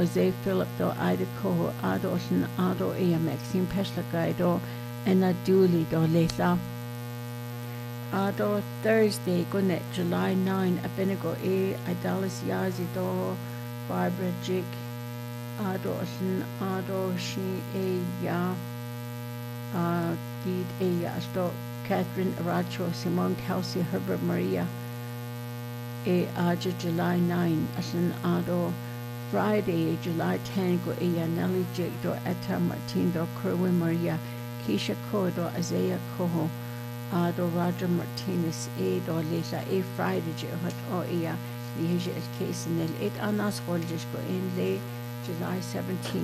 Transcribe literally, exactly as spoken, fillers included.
Jose Philip do Idaho ado sin ado e Maxine Peslagai do ena Dooley do Leitha. Ado Thursday gonet July ninth Abenigo e Idalis Yazi do Barbara Jig ado sin ado shi e ya uh, did e ya sto Catherine Aracho Simone Kelsey Herbert Maria e aja July ninth asin ado Friday, July tenth, go iya Nelly Jake do Etta Martin do Kerwin Maria, Keisha Ko do Isaiah Koho, uh, do Roger Martinez e do Lisa e Friday je hat o iya liege es case in el et anas rolles go in le July seventeenth.